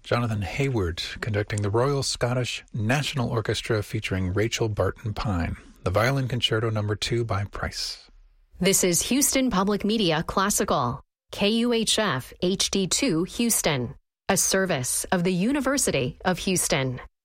Jonathan Hayward conducting the Royal Scottish National Orchestra featuring Rachel Barton Pine. The Violin Concerto No. 2 by Price. This is Houston Public Media Classical, KUHF HD2 Houston, a service of the University of Houston.